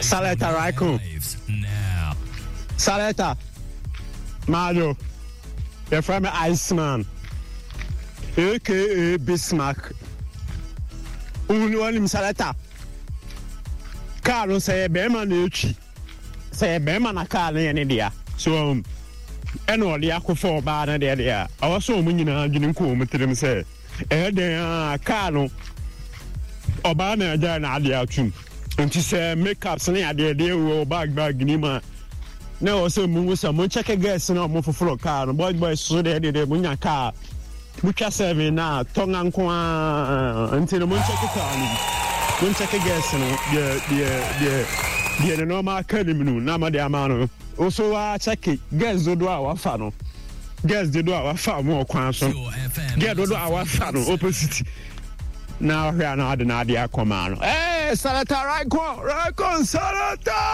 Saleta Raiko. Saleta. Mario. You're from Iceman. AKA Bismarck. Unuanim Saleta. Carlo say Bema Nuchi. Say Bema na car in India. So and all the aqua bad and there. I was so many in Kum to them say. There Carlo Obana Jana Adiatum. And she said, make up some idea, they will bag Nima. No, so move some check a guess and more for a car. Boy, so they did a munya car. Which are serving now, tongue and qua until the moon check a car. One check a guess and the normal academy, Nama de Amano. Also, I check it. Guess the do our funnel. Guess the do our far more quantum. Get the do our funnel opposite. Now, we are not an idea command. Hey, Salata Raiko, Salata!